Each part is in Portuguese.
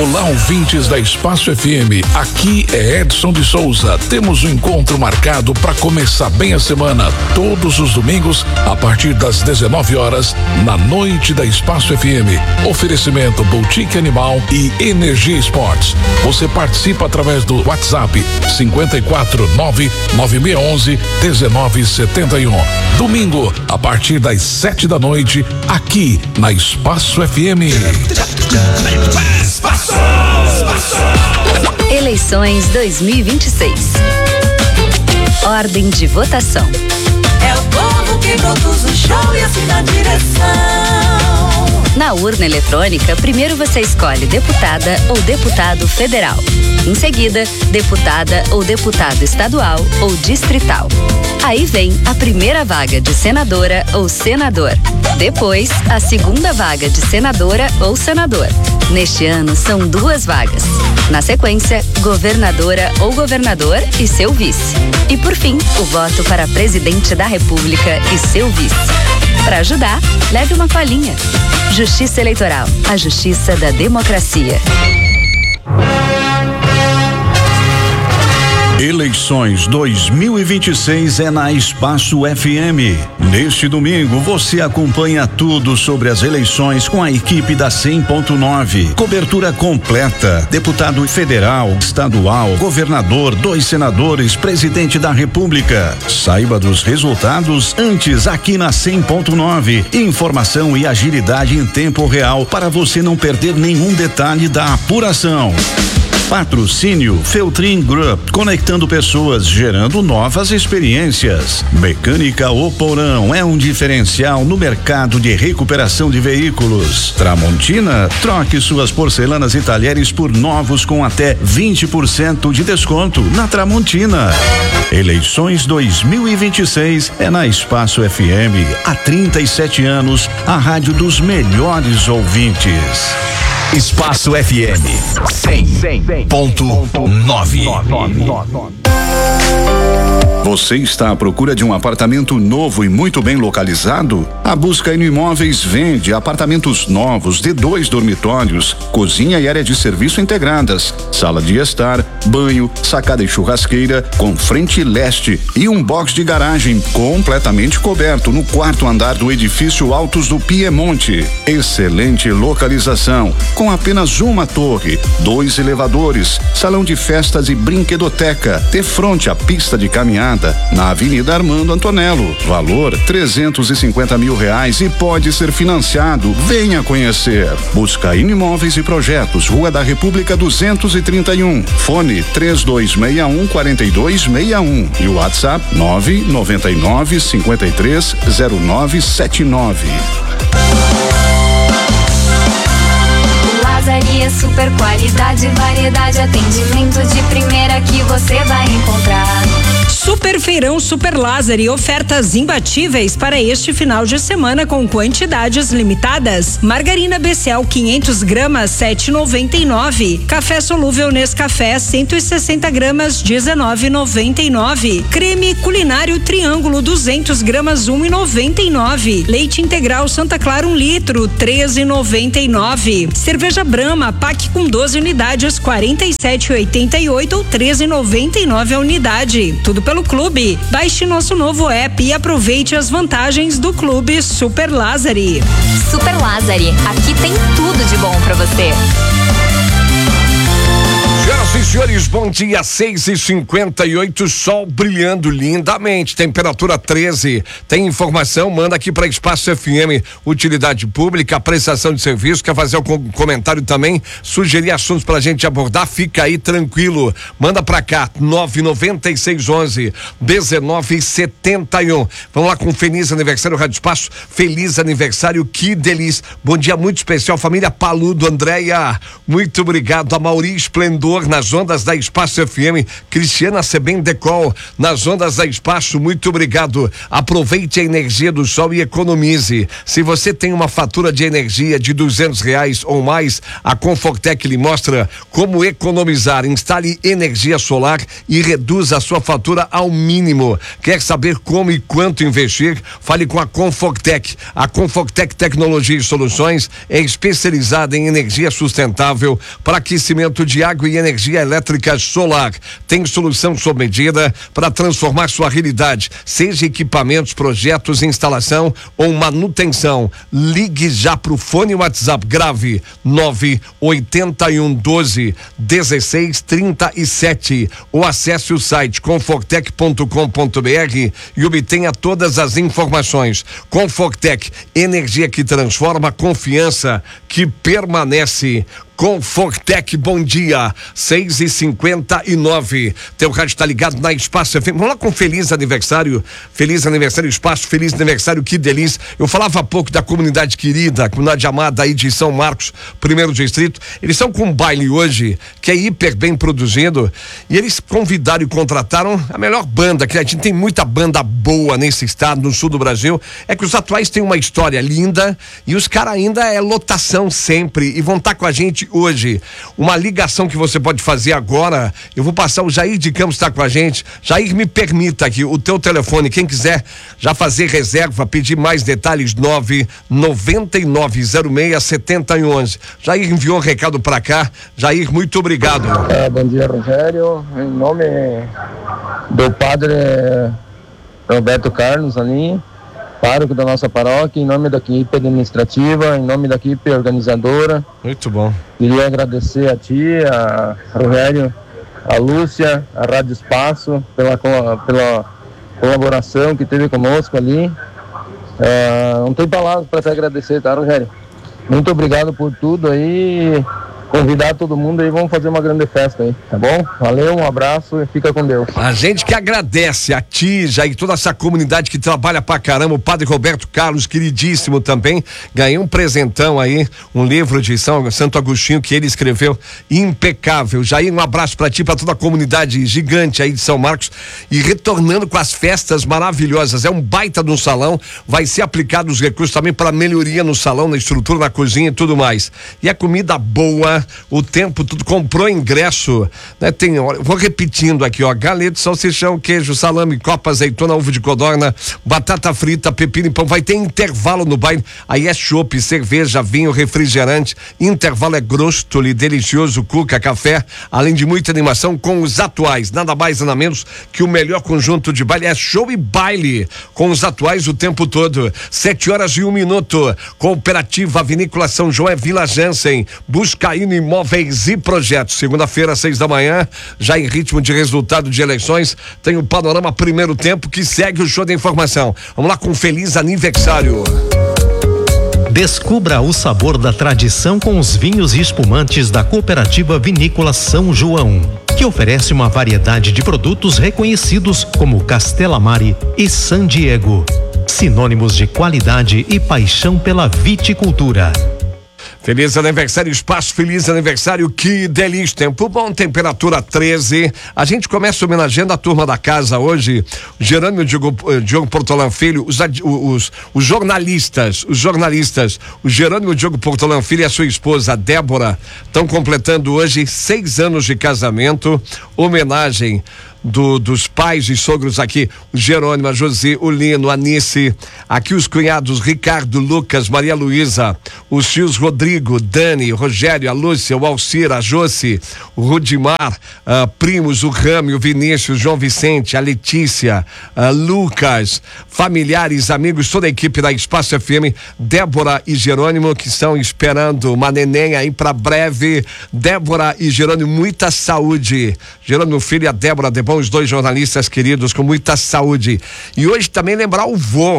Olá, ouvintes da Espaço FM. Aqui é Edson de Souza. Temos um encontro marcado para começar bem a semana, todos os domingos, a partir das 19 horas, na noite da Espaço FM. Oferecimento Boutique Animal e Energia Esportes. Você participa através do WhatsApp 549-9611-1971. Domingo, a partir das 7 da noite, aqui na Espaço FM. Eleições 2026. Ordem de votação. É o povo que produz o show e assim na direção. Na urna eletrônica, primeiro você escolhe deputada ou deputado federal. Em seguida, deputada ou deputado estadual ou distrital. Aí vem a primeira vaga de senadora ou senador. Depois, a segunda vaga de senadora ou senador. Neste ano, são 2 vagas. Na sequência, governadora ou governador e seu vice. E por fim, o voto para presidente da República e seu vice. Para ajudar, leve uma colinha. Justiça Eleitoral, a justiça da democracia. Eleições 2026 é na Espaço FM. Neste domingo você acompanha tudo sobre as eleições com a equipe da 100.9. Cobertura completa. Deputado federal, estadual, governador, 2 senadores, presidente da República. Saiba dos resultados antes aqui na 100.9. Informação e agilidade em tempo real para você não perder nenhum detalhe da apuração. Patrocínio Feltrin Group, conectando pessoas, gerando novas experiências. Mecânica Oporão é um diferencial no mercado de recuperação de veículos. Tramontina, troque suas porcelanas e talheres por novos com até 20% de desconto na Tramontina. Eleições 2026 é na Espaço FM. Há 37 anos, a rádio dos melhores ouvintes. Espaço FM 100.9. Você está à procura de um apartamento novo e muito bem localizado? A Buscaino Imóveis vende apartamentos novos de 2 dormitórios, cozinha e área de serviço integradas, sala de estar, banho, sacada e churrasqueira com frente leste e um box de garagem completamente coberto no 4º andar do edifício Altos do Piemonte. Excelente localização, com apenas uma torre, 2 elevadores, salão de festas e brinquedoteca, de frente à pista de caminhada na Avenida Armando Antonello. Valor R$350 mil e pode ser financiado. Venha conhecer. Buscaino Imóveis e Projetos, Rua da República 231. Fone 3261-4261 e o WhatsApp 999-530979. Lazaria, super qualidade, variedade, atendimento de primeira que você vai encontrar. Super Feirão Super Lázari, ofertas imbatíveis para este final de semana com quantidades limitadas. Margarina Becel 500 gramas 7,99. Café solúvel Nescafé 160 gramas 19,99. Creme culinário Triângulo 200 gramas 1,99. Leite integral Santa Clara 1 litro 13,99. Cerveja Brahma pack com 12 unidades 47,88 ou 13,99 a unidade. Tudo pelo Clube. Baixe nosso novo app e aproveite as vantagens do Clube Super Lázari. Super Lázari, aqui tem tudo de bom pra você. Senhoras e senhores, bom dia, 6h58, sol brilhando lindamente, temperatura 13. Tem informação? Manda aqui para Espaço FM, utilidade pública, prestação de serviço. Quer fazer algum comentário também? Sugerir assuntos pra gente abordar? Fica aí tranquilo. Manda pra cá, 99611-1971. Vamos lá com feliz aniversário, Rádio Espaço. Feliz aniversário, que delícia. Bom dia muito especial, família Paludo, Andréia. Muito obrigado. A Mauri Esplendor nas ondas ondas da Espaço FM, Cristiana Sebem Decol, nas ondas da Espaço, muito obrigado. Aproveite a energia do sol e economize. Se você tem uma fatura de energia de R$200 ou mais, a Confortec lhe mostra como economizar. Instale energia solar e reduza a sua fatura ao mínimo. Quer saber como e quanto investir? Fale com a Confortec. A Confortec Tecnologia e Soluções é especializada em energia sustentável para aquecimento de água e energia elétrica solar. Tem solução sob medida para transformar sua realidade, seja equipamentos, projetos, instalação ou manutenção. Ligue já para o fone WhatsApp grave 98112-1637 ou acesse o site confortec.com.br e obtenha todas as informações. Confortec, energia que transforma, confiança que permanece. Confortec, bom dia, 6h59. Teu rádio está ligado na Espaço FM. Vamos lá com feliz aniversário Espaço, feliz aniversário, que delícia. Eu falava há pouco da comunidade querida, a comunidade amada aí de São Marcos, 1º distrito. Eles estão com um baile hoje que é hiper bem produzido e eles convidaram e contrataram a melhor banda, que a gente tem muita banda boa nesse estado, no sul do Brasil. É que os atuais têm uma história linda e os caras ainda é lotação sempre e vão estar com a gente hoje. Uma ligação que você pode fazer agora, eu vou passar, o Jair de Campos está com a gente. Jair, me permita aqui o teu telefone, quem quiser já fazer reserva, pedir mais detalhes, 999067111. Jair enviou um recado para cá. Jair, muito obrigado. Bom dia, Rogério, em nome do padre Roberto Carlos ali, pároco da nossa paróquia, em nome da equipe administrativa, em nome da equipe organizadora. Muito bom. Queria agradecer a ti, a Rogério, a Lúcia, a Rádio Espaço, pela colaboração que teve conosco ali. Não tem palavras para te agradecer, tá, Rogério? Muito obrigado por tudo aí. Convidar todo mundo aí, vamos fazer uma grande festa aí, tá bom? Valeu, um abraço e fica com Deus. A gente que agradece a ti, Jair, toda essa comunidade que trabalha pra caramba, o padre Roberto Carlos, queridíssimo também, ganhei um presentão aí, um livro de Santo Agostinho que ele escreveu, impecável. Jair, um abraço pra ti, pra toda a comunidade gigante aí de São Marcos, e retornando com as festas maravilhosas, é um baita de um salão, vai ser aplicado os recursos também para melhoria no salão, na estrutura, na cozinha e tudo mais. E a comida boa, o tempo, tudo, comprou ingresso, né? Vou repetindo aqui, ó, galeto, salsichão, queijo, salame, copa, azeitona, ovo de codorna, batata frita, pepino e pão. Vai ter intervalo no baile, aí é chopp, cerveja, vinho, refrigerante, intervalo é grostoli, delicioso, cuca, café, além de muita animação com os atuais, nada mais, nada menos que o melhor conjunto de baile, é show e baile com os atuais o tempo todo. 7h01, Cooperativa Vinícola São João, é Vila Jansen, Buscaíno Imóveis e Projetos. Segunda-feira, 6 da manhã, já em ritmo de resultado de eleições, tem o Panorama Primeiro Tempo que segue o show da informação. Vamos lá com feliz aniversário. Descubra o sabor da tradição com os vinhos e espumantes da Cooperativa Vinícola São João, que oferece uma variedade de produtos reconhecidos como Castela Mare e San Diego, sinônimos de qualidade e paixão pela viticultura. Feliz aniversário, Espaço, feliz aniversário, que delícia, tempo bom, temperatura 13. A gente começa homenageando a turma da casa hoje, Jerônimo Diogo Portolã Filho, os jornalistas, o Jerônimo Diogo Portolã Filho e a sua esposa Débora estão completando hoje 6 anos de casamento, homenagem dos pais e sogros aqui, o Jerônimo, a Josi, o Lino, a Nice, aqui os cunhados Ricardo, Lucas, Maria Luísa, os tios Rodrigo, Dani, Rogério, a Lúcia, o Alcir, a Josi, o Rudimar, primos, o Rami, o Vinícius, João Vicente, a Letícia, Lucas, familiares, amigos, toda a equipe da Espaço FM, Débora e Jerônimo, que estão esperando uma neném aí pra breve. Débora e Jerônimo, muita saúde. Jerônimo Filho e a Débora, os 2 jornalistas queridos, com muita saúde. E hoje também lembrar o vô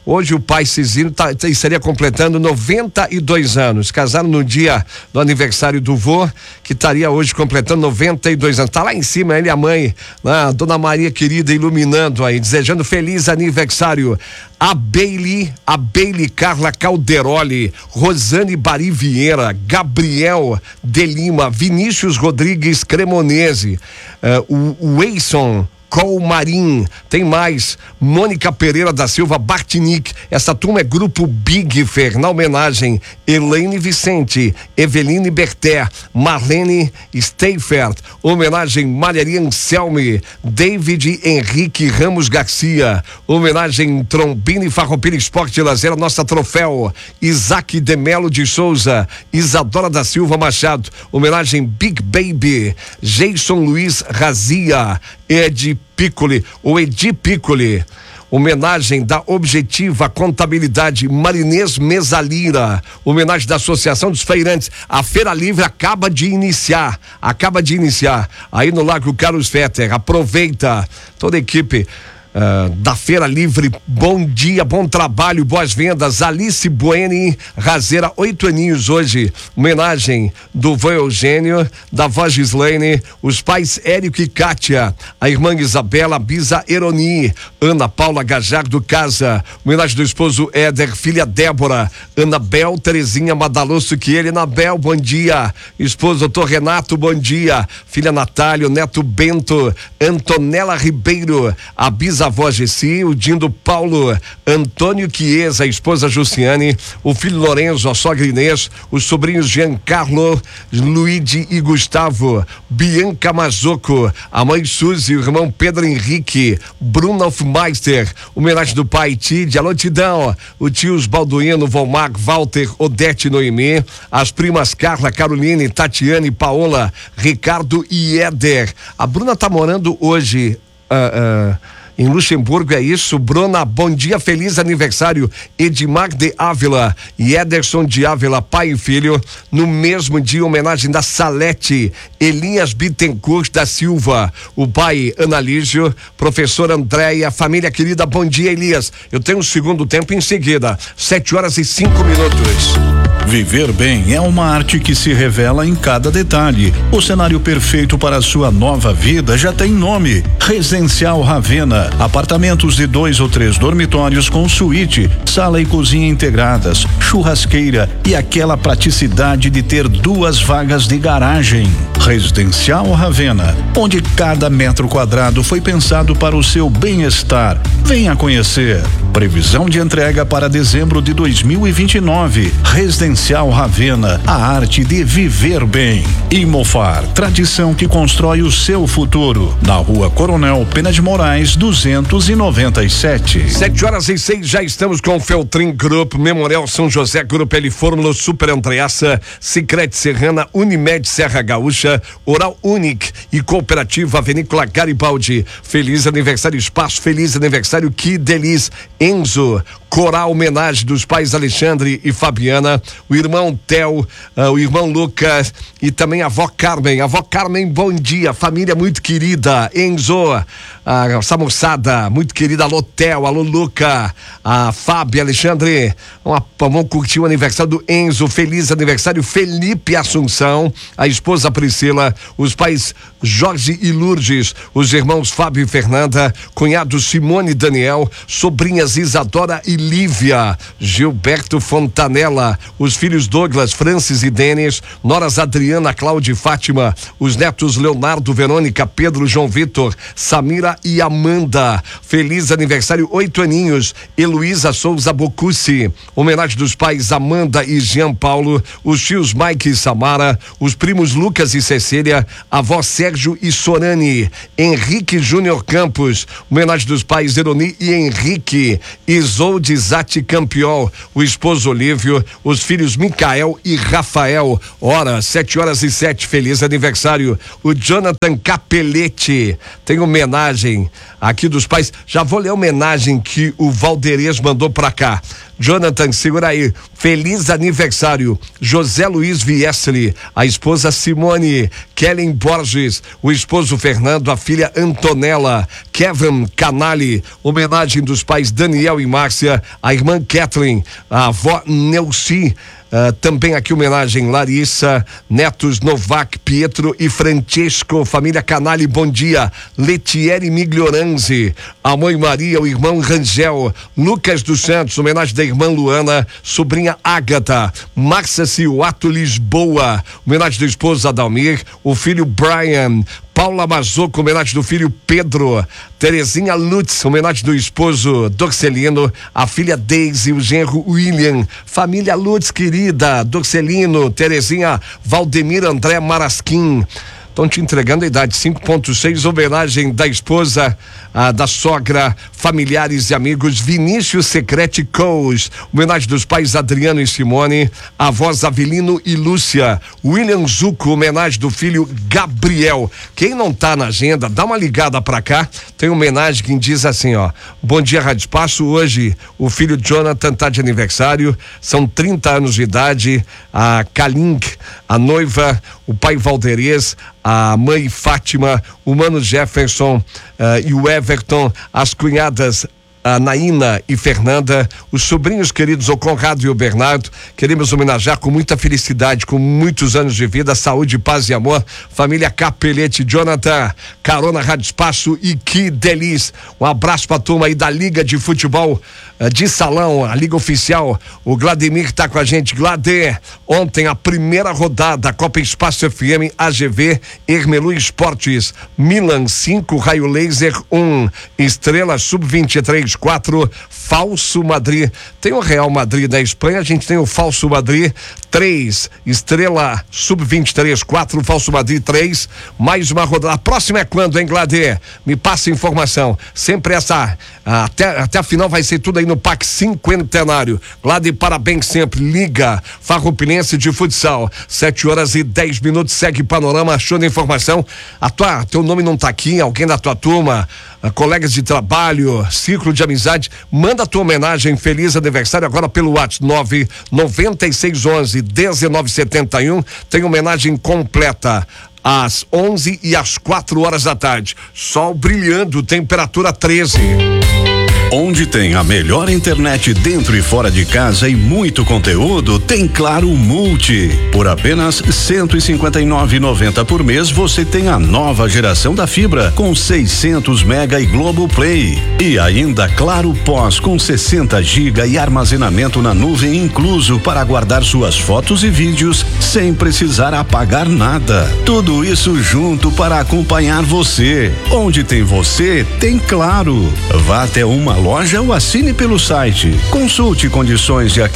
Hoje o pai Cizinho estaria completando 92 anos. Casaram no dia do aniversário do vô, que estaria hoje completando 92 anos. Tá lá em cima ele e a mãe, né? Dona Maria querida, iluminando aí, desejando feliz aniversário. A Bailey Carla Calderoli, Rosane Bari Vieira, Gabriel de Lima, Vinícius Rodrigues Cremonese, o Weisson Colmarim, tem mais, Mônica Pereira da Silva Bartinic. Essa turma é grupo Big Fer, na homenagem Elaine Vicente, Eveline Berter, Marlene Steifert, homenagem Maria Anselme, David Henrique Ramos Garcia, homenagem Trombini Farroupilha Esporte Lazer, nossa troféu, Isaac de Melo de Souza, Isadora da Silva Machado, homenagem Big Baby, Jason Luiz Razia, Edi Piccoli, homenagem da Objetiva Contabilidade Marinês Mesalira, homenagem da Associação dos Feirantes. A Feira Livre acaba de iniciar aí no Lago Carlos Fetter. Aproveita toda a equipe da Feira Livre. Bom dia, bom trabalho, boas vendas. Alice Bueni Razeira, 8 aninhos hoje, homenagem do vô Eugênio, da vó Gislaine, os pais Érico e Kátia, a irmã Isabela, Bisa Eroni, Ana Paula Gajardo Casa, homenagem do esposo Éder, filha Débora, Anabel Terezinha Madalosso Chiele, Anabel, bom dia, esposo doutor Renato, bom dia, filha Natália, neto Bento, Antonella Ribeiro, a bisavó Gessi, o Dindo Paulo, Antônio Chiesa, a esposa Jussiane, o filho Lorenzo, a sogra Inês, os sobrinhos Giancarlo, Luigi e Gustavo, Bianca Mazzocco, a mãe Suzy, o irmão Pedro Henrique, Bruno Hofmeister, homenagem do pai Tid, alô Tidão, o tios Balduino, Volmar, Walter, Odete Noemi, as primas Carla, Caroline, Tatiane, Paola, Ricardo e Éder. A Bruna tá morando hoje em Luxemburgo, é isso. Bruna, bom dia, feliz aniversário. Edmar de Ávila e Ederson de Ávila, pai e filho, no mesmo dia, homenagem da Salete, Elias Bittencourt da Silva, o pai Analísio, professor Andréia, família querida, bom dia, Elias. Eu tenho um segundo tempo em seguida, 7h05. Viver bem é uma arte que se revela em cada detalhe. O cenário perfeito para a sua nova vida já tem nome: Residencial Ravena. Apartamentos de 2 ou 3 dormitórios com suíte, sala e cozinha integradas, churrasqueira e aquela praticidade de ter 2 vagas de garagem. Residencial Ravena, onde cada metro quadrado foi pensado para o seu bem-estar. Venha conhecer. Previsão de entrega para dezembro de 2029. Residencial Ravena, a arte de viver bem. Imofar, tradição que constrói o seu futuro. Na Rua Coronel Pena de Moraes, 297. 7h06, já estamos com o Feltrin Group, Memorial São José, Grupo L Fórmula, Super Andreaça, Sicredi Serrana, Unimed Serra Gaúcha, Oral Unique e Cooperativa Vinícola Garibaldi. Feliz aniversário Espaço, feliz aniversário Que Delis, Enzo, Coral homenagem dos pais Alexandre e Fabiana, o irmão Theo, o irmão Lucas e também a avó Carmen. Avó Carmen, bom dia, família muito querida, Enzo, essa moçada muito querida, alô Theo, alô Luca, a Fábio, Alexandre, vamos curtir o aniversário do Enzo, feliz aniversário Felipe Assunção, a esposa Priscila, os pais Jorge e Lourdes, os irmãos Fábio e Fernanda, cunhados Simone e Daniel, sobrinhas Isadora e Lívia, Gilberto Fontanella, os filhos Douglas, Francis e Denis, noras Adriana, Cláudia e Fátima, os netos Leonardo, Verônica, Pedro, João Vitor, Samira e Amanda. Feliz aniversário, 8 aninhos, Heloísa Souza Bocucci. Homenagem dos pais Amanda e Jean Paulo, os tios Mike e Samara, os primos Lucas e Cecília, avó Sérgio e Sorani, Henrique Júnior Campos. Homenagem dos pais Eroni e Henrique, Isolde Zati Campiol, o esposo Olívio, os filhos Micael e Rafael. Hora, 7h07, feliz aniversário. O Jonathan Capelletti tem homenagem homenagem aqui dos pais. Já vou ler a homenagem que o Valderez mandou pra cá. Jonathan, segura aí. Feliz aniversário, José Luiz Viesli, a esposa Simone, Kellen Borges, o esposo Fernando, a filha Antonella, Kevin Canali, homenagem dos pais Daniel e Márcia, a irmã Kathleen, a avó Neuci. Também aqui homenagem Larissa, netos Novak, Pietro e Francesco, família Canali, bom dia. Letieri Miglioranzi, a mãe Maria, o irmão Rangel, Lucas dos Santos, homenagem da irmã Luana, sobrinha Ágata, Márcia Ciuato Lisboa, homenagem do esposo Adalmir, o filho Brian, Paula Mazoco, homenagem do filho Pedro, Terezinha Lutz, homenagem do esposo Dorcelino, a filha Deise, o genro William, família Lutz querida, Dorcelino, Terezinha, Valdemir André Marasquim. Estão te entregando a idade 5.6, homenagem da esposa, da sogra, familiares e amigos, Vinícius Secrete Coes, homenagem dos pais Adriano e Simone, avós Avelino e Lúcia, William Zuco, homenagem do filho Gabriel. Quem não tá na agenda, dá uma ligada pra cá, tem homenagem que diz assim, ó: bom dia, Rádio Espaço, hoje o filho Jonathan tá de aniversário, são 30 anos de idade, a Kaling, a noiva, o pai Valderez, a mãe Fátima, o mano Jefferson e o Everton, as cunhadas a Naína e Fernanda, os sobrinhos queridos, o Conrado e o Bernardo. Queremos homenagear com muita felicidade, com muitos anos de vida, saúde, paz e amor, família Capelete, Jonathan, Carona Rádio Espaço e que delícia. Um abraço pra turma aí da Liga de Futebol de Salão, a Liga Oficial. O Vladimir tá com a gente. Glade, ontem a primeira rodada, Copa Espaço FM, AGV, Ermelu Esportes, Milan 5, Raio Laser 1, Estrela Sub-23 4, Falso Madrid. Tem o Real Madrid da Espanha, a gente tem o Falso Madrid 3, Estrela Sub-23 4, Falso Madrid 3, mais uma rodada. A próxima é quando, hein, Glade? Me passa informação. Sempre essa, até a final vai ser tudo aí no PAC Cinquentenário. Glade, parabéns sempre. Liga Farroupilhense de Futsal, 7h10, segue Panorama, achou da informação. Teu nome não tá aqui, alguém da tua turma, colegas de trabalho, ciclo de amizade, manda a tua homenagem, feliz aniversário agora pelo WhatsApp 99611-1971, tem homenagem completa às 11 e às 4 horas da tarde, sol brilhando, temperatura 13. Onde tem a melhor internet dentro e fora de casa e muito conteúdo, tem Claro Multi. Por apenas R$ 159,90 por mês, você tem a nova geração da fibra com 600 mega e Globo Play. E ainda Claro Pós com 60 GB e armazenamento na nuvem incluso para guardar suas fotos e vídeos sem precisar apagar nada. Tudo isso junto para acompanhar você. Onde tem você, tem Claro. Vá até uma loja ou assine pelo site. Consulte condições de aquisição